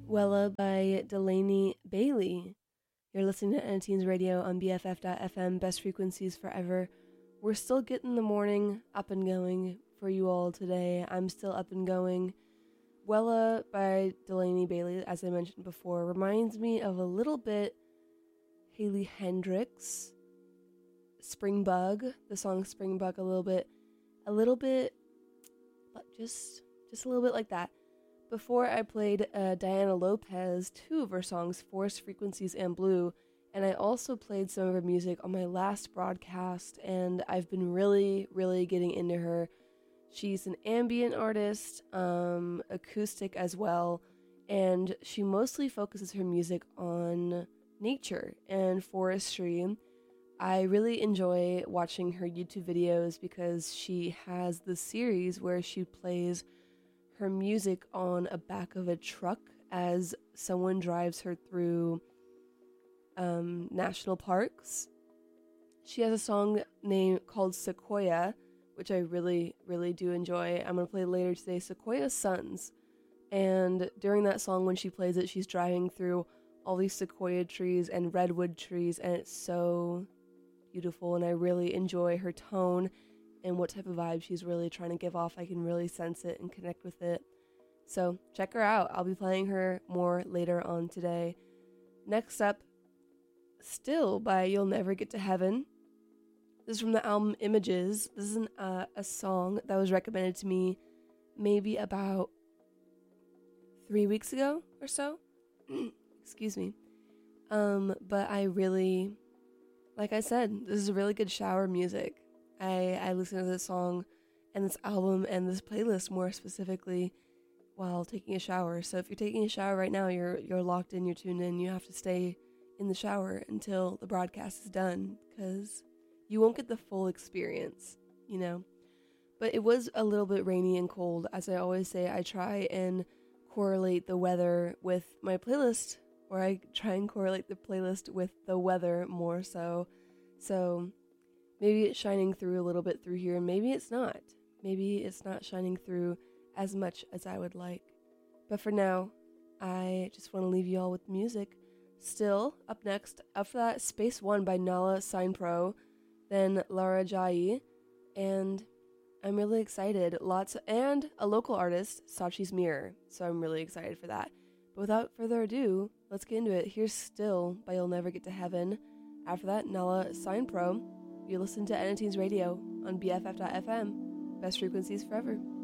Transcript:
Wella by Delaney Bailey. You're listening to N-Teens Radio on BFF.FM, best frequencies forever. We're still getting the morning up and going for you all today. I'm still up and going. Wella by Delaney Bailey, as I mentioned before, reminds me of a little bit Haley Hendrix, Spring Bug, the song Spring Bug, a little bit, just a little bit like that. Before I played Diana Lopez, two of her songs, Forest Frequencies and Blue, and I also played some of her music on my last broadcast, and I've been really, really getting into her. She's an ambient artist, acoustic as well, and she mostly focuses her music on nature and forestry. I really enjoy watching her YouTube videos because she has this series where she plays her music on a back of a truck as someone drives her through national parks. She has a song called Sequoia, which I really, really do enjoy. I'm going to play later today, Sequoia Suns. And during that song, when she plays it, she's driving through all these sequoia trees and redwood trees, and it's so beautiful, and I really enjoy her tone and what type of vibe she's really trying to give off. I can really sense it and connect with it. So check her out. I'll be playing her more later on today. Next up, Still by You'll Never Get to Heaven. This is from the album Images. This is a song that was recommended to me maybe about 3 weeks ago or so. Excuse me. But I really, like I said, this is really good shower music. I listen to this song and this album and this playlist more specifically while taking a shower. So if you're taking a shower right now, you're locked in, you're tuned in, you have to stay in the shower until the broadcast is done because you won't get the full experience, you know. But it was a little bit rainy and cold. As I always say, I try and correlate the weather with my playlist, or I try and correlate the playlist with the weather more so. So maybe it's shining through a little bit through here, and maybe it's not. Maybe it's not shining through as much as I would like. But for now, I just want to leave you all with music. Still, up next, after that, Space One by Nala Signpro, then Lara Jai, and I'm really excited. And a local artist, Sachi's Mirror, so I'm really excited for that. But without further ado, let's get into it. Here's Still by You'll Never Get to Heaven. After that, Nala Signpro. You listen to N-Teens Radio on BFF.FM. Best frequencies forever.